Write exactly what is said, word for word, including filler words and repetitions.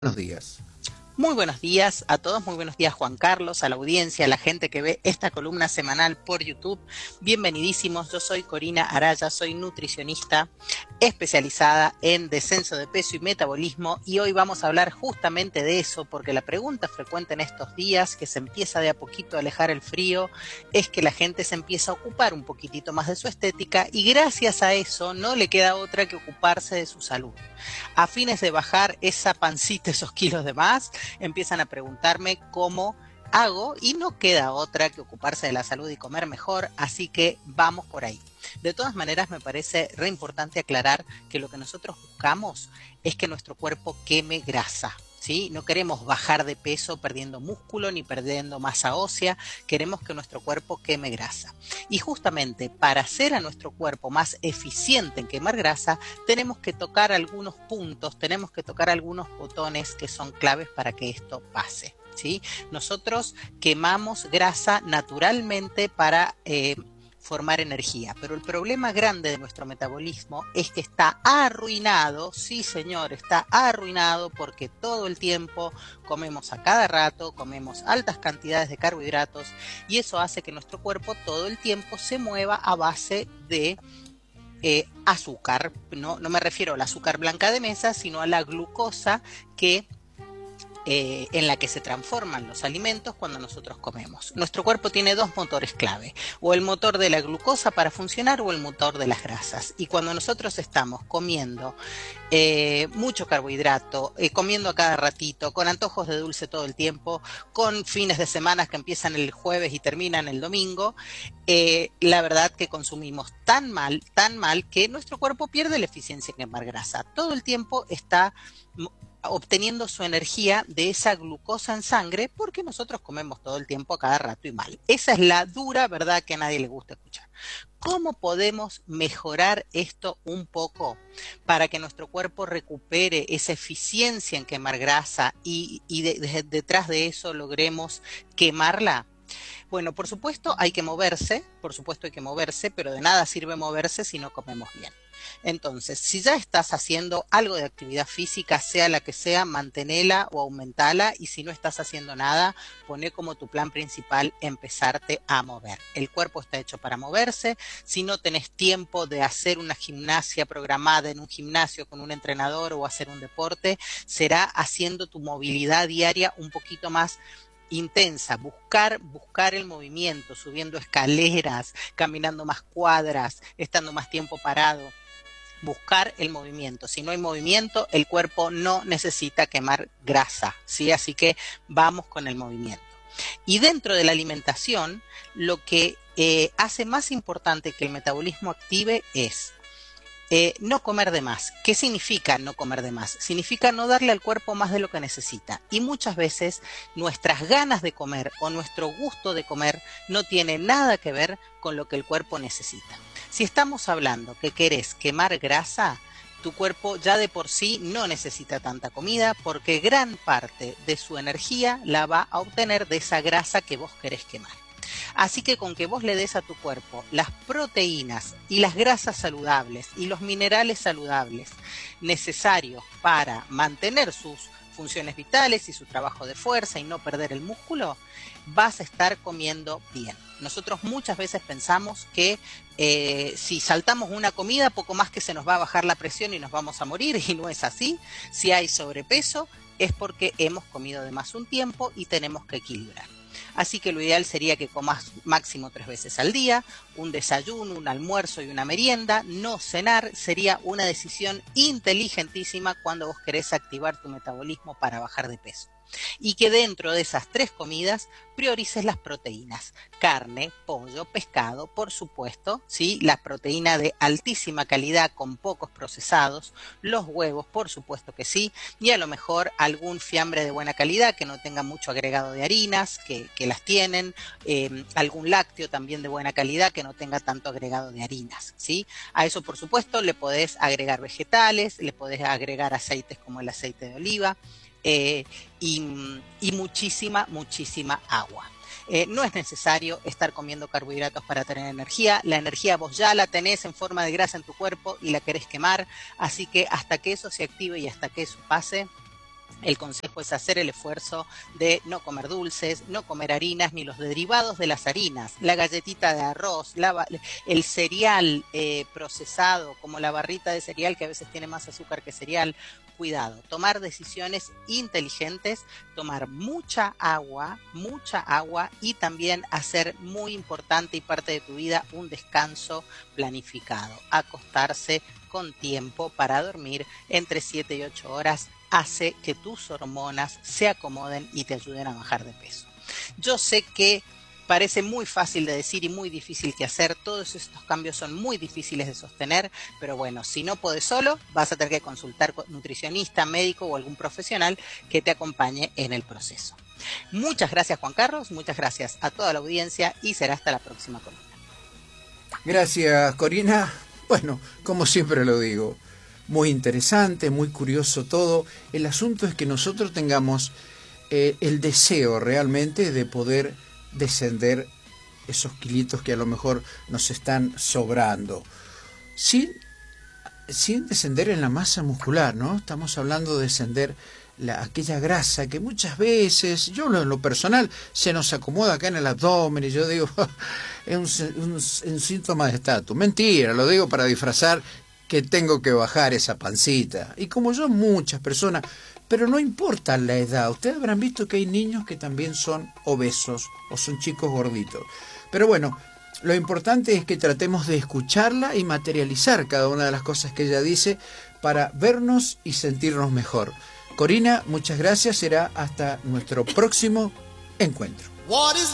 Buenos días. Muy buenos días a todos, muy buenos días Juan Carlos, a la audiencia, a la gente que ve esta columna semanal por YouTube. Bienvenidísimos, yo soy Corina Araya, soy nutricionista especializada en descenso de peso y metabolismo y hoy vamos a hablar justamente de eso porque la pregunta frecuente en estos días que se empieza de a poquito a alejar el frío es que la gente se empieza a ocupar un poquitito más de su estética y gracias a eso no le queda otra que ocuparse de su salud. A fines de bajar esa pancita, esos kilos de más, empiezan a preguntarme cómo hago y no queda otra que ocuparse de la salud y comer mejor, así que vamos por ahí. De todas maneras, me parece re importante aclarar que lo que nosotros buscamos es que nuestro cuerpo queme grasa. ¿Sí? No queremos bajar de peso perdiendo músculo ni perdiendo masa ósea, queremos que nuestro cuerpo queme grasa. Y justamente para hacer a nuestro cuerpo más eficiente en quemar grasa, tenemos que tocar algunos puntos, tenemos que tocar algunos botones que son claves para que esto pase. ¿Sí? Nosotros quemamos grasa naturalmente para eh, formar energía, pero el problema grande de nuestro metabolismo es que está arruinado, sí señor, está arruinado porque todo el tiempo comemos a cada rato, comemos altas cantidades de carbohidratos y eso hace que nuestro cuerpo todo el tiempo se mueva a base de eh, azúcar. No, no me refiero al azúcar blanca de mesa, sino a la glucosa que Eh, en la que se transforman los alimentos cuando nosotros comemos. Nuestro cuerpo tiene dos motores clave, o el motor de la glucosa para funcionar o el motor de las grasas. Y cuando nosotros estamos comiendo eh, mucho carbohidrato, eh, comiendo a cada ratito, con antojos de dulce todo el tiempo, con fines de semana que empiezan el jueves y terminan el domingo, eh, la verdad que consumimos tan mal, tan mal, que nuestro cuerpo pierde la eficiencia en quemar grasa. Todo el tiempo está obteniendo su energía de esa glucosa en sangre porque nosotros comemos todo el tiempo a cada rato y mal. Esa es la dura verdad que a nadie le gusta escuchar. ¿Cómo podemos mejorar esto un poco para que nuestro cuerpo recupere esa eficiencia en quemar grasa y, y de, de, detrás de eso logremos quemarla? Bueno, por supuesto hay que moverse, por supuesto hay que moverse, pero de nada sirve moverse si no comemos bien. Entonces, si ya estás haciendo algo de actividad física, sea la que sea, mantenela o aumentala, y si no estás haciendo nada, poné como tu plan principal empezarte a mover. El cuerpo está hecho para moverse. Si no tenés tiempo de hacer una gimnasia programada en un gimnasio con un entrenador o hacer un deporte, será haciendo tu movilidad diaria un poquito más intensa, buscar, buscar el movimiento, subiendo escaleras, caminando más cuadras, estando más tiempo parado. Buscar el movimiento. Si no hay movimiento, el cuerpo no necesita quemar grasa, ¿sí? Así que vamos con el movimiento. Y dentro de la alimentación, lo que eh, hace más importante que el metabolismo active es Eh, no comer de más. ¿Qué significa no comer de más? Significa no darle al cuerpo más de lo que necesita. Y muchas veces nuestras ganas de comer o nuestro gusto de comer no tiene nada que ver con lo que el cuerpo necesita. Si estamos hablando que querés quemar grasa, tu cuerpo ya de por sí no necesita tanta comida porque gran parte de su energía la va a obtener de esa grasa que vos querés quemar. Así que con que vos le des a tu cuerpo las proteínas y las grasas saludables y los minerales saludables necesarios para mantener sus funciones vitales y su trabajo de fuerza y no perder el músculo, vas a estar comiendo bien. Nosotros muchas veces pensamos que eh, si saltamos una comida, poco más que se nos va a bajar la presión y nos vamos a morir, y no es así. Si hay sobrepeso, es porque hemos comido de más un tiempo y tenemos que equilibrar. Así que lo ideal sería que comas máximo tres veces al día, un desayuno, un almuerzo y una merienda. No cenar sería una decisión inteligentísima cuando vos querés activar tu metabolismo para bajar de peso. Y que dentro de esas tres comidas priorices las proteínas, carne, pollo, pescado, por supuesto, ¿sí? La proteína de altísima calidad con pocos procesados, los huevos, por supuesto que sí, y a lo mejor algún fiambre de buena calidad que no tenga mucho agregado de harinas, que, que las tienen, eh, algún lácteo también de buena calidad que no tenga tanto agregado de harinas, ¿sí? A eso, por supuesto, le podés agregar vegetales, le podés agregar aceites como el aceite de oliva, Eh, y, y muchísima, muchísima agua. Eh, no es necesario estar comiendo carbohidratos para tener energía. La energía vos ya la tenés en forma de grasa en tu cuerpo y la querés quemar. Así que hasta que eso se active y hasta que eso pase, El consejo es hacer el esfuerzo de no comer dulces, no comer harinas ni los derivados de las harinas, la galletita de arroz, la, el cereal eh, procesado, como la barrita de cereal que a veces tiene más azúcar que cereal. Cuidado, tomar decisiones inteligentes, tomar mucha agua, mucha agua y también hacer muy importante y parte de tu vida un descanso planificado, acostarse con tiempo para dormir entre siete y ocho horas. Hace que tus hormonas se acomoden y te ayuden a bajar de peso. Yo sé que parece muy fácil de decir y muy difícil que hacer, todos estos cambios son muy difíciles de sostener, pero bueno, si no podés solo, vas a tener que consultar con nutricionista, médico o algún profesional que te acompañe en el proceso. Muchas gracias, Juan Carlos, muchas gracias a toda la audiencia y será hasta la próxima columna. Gracias, Corina. Bueno, como siempre lo digo, muy interesante, muy curioso todo. El asunto es que nosotros tengamos eh, el deseo realmente de poder descender esos kilitos que a lo mejor nos están sobrando, sin, sin descender en la masa muscular, ¿no? Estamos hablando de descender la, aquella grasa que muchas veces, yo en lo personal, se nos acomoda acá en el abdomen y yo digo, es un, un, un síntoma de estatus. Mentira, lo digo para disfrazar que tengo que bajar esa pancita. Y como yo, muchas personas, pero no importa la edad. Ustedes habrán visto que hay niños que también son obesos o son chicos gorditos. Pero bueno, lo importante es que tratemos de escucharla y materializar cada una de las cosas que ella dice para vernos y sentirnos mejor. Corina, muchas gracias. Será hasta nuestro próximo encuentro.